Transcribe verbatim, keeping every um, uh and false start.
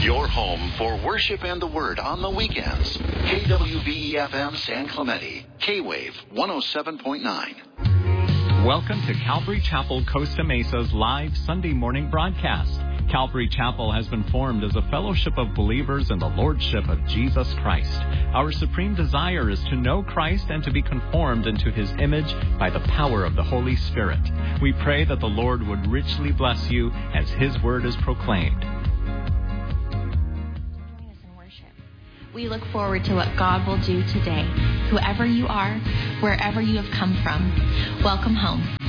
Your home for worship and the Word on the weekends. K W B E F M San Clemente. K-Wave one oh seven point nine. Welcome to Calvary Chapel Costa Mesa's live Sunday morning broadcast. Calvary Chapel has been formed as a fellowship of believers in the Lordship of Jesus Christ. Our supreme desire is to know Christ and to be conformed into His image by the power of the Holy Spirit. We pray that the Lord would richly bless you as His word is proclaimed. We look forward to what God will do today. Whoever you are, wherever you have come from, welcome home.